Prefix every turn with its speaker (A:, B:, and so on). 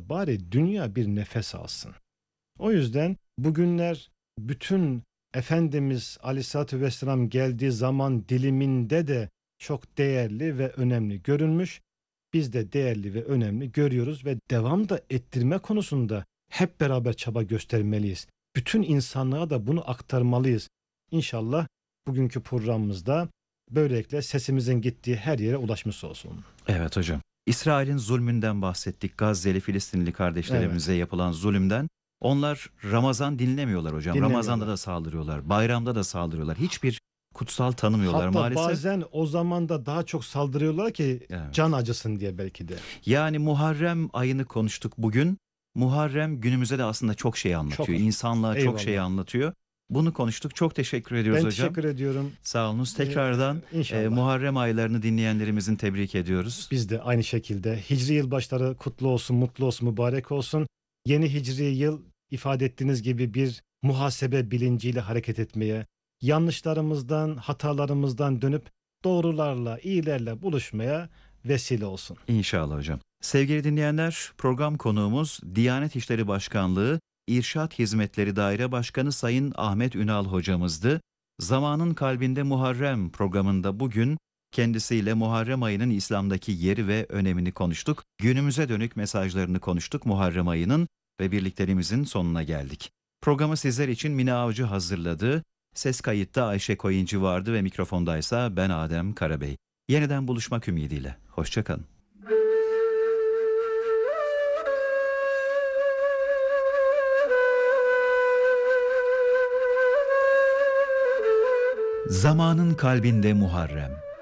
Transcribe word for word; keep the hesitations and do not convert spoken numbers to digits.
A: da bari dünya bir nefes alsın. O yüzden bugünler bütün Efendimiz Aleyhisselatü Vesselam geldiği zaman diliminde de çok değerli ve önemli görülmüş. Biz de değerli ve önemli görüyoruz ve devam da ettirme konusunda hep beraber çaba göstermeliyiz. Bütün insanlığa da bunu aktarmalıyız. İnşallah bugünkü programımızda böylelikle sesimizin gittiği her yere ulaşmış olsun.
B: Evet hocam. İsrail'in zulmünden bahsettik. Gazze'li Filistinli kardeşlerimize evet. yapılan zulümden. Onlar Ramazan dinlemiyorlar hocam. Ramazan'da da saldırıyorlar. Bayramda da saldırıyorlar. Hiçbir kutsal tanımıyorlar
A: hatta
B: maalesef.
A: Hatta bazen o zaman da daha çok saldırıyorlar ki evet. can acısın diye belki de.
B: Yani Muharrem ayını konuştuk bugün. Muharrem günümüze de aslında çok şey anlatıyor. Çok, İnsanlığa Eyvallah. çok şey anlatıyor. Bunu konuştuk. Çok teşekkür ediyoruz
A: ben
B: hocam.
A: Ben teşekkür ediyorum.
B: Sağ olunuz. Tekrardan ee, e, Muharrem aylarını dinleyenlerimizin tebrik ediyoruz.
A: Biz de aynı şekilde. Hicri yılbaşları kutlu olsun, mutlu olsun, mübarek olsun. Yeni hicri yıl ifade ettiğiniz gibi bir muhasebe bilinciyle hareket etmeye, yanlışlarımızdan, hatalarımızdan dönüp doğrularla, iyilerle buluşmaya vesile olsun.
B: İnşallah hocam. Sevgili dinleyenler, program konuğumuz Diyanet İşleri Başkanlığı İrşad Hizmetleri Daire Başkanı Sayın Ahmet Ünal hocamızdı. Zamanın Kalbinde Muharrem programında bugün kendisiyle Muharrem ayının İslam'daki yeri ve önemini konuştuk. Günümüze dönük mesajlarını konuştuk Muharrem ayının ve birlikteliğimizin sonuna geldik. Programı sizler için Mine Avcı hazırladı. Ses kayıtta Ayşe Koyuncu vardı ve mikrofondaysa ben Adem Karabey. Yeniden buluşmak ümidiyle. Hoşçakalın. Zamanın Kalbinde Muharrem.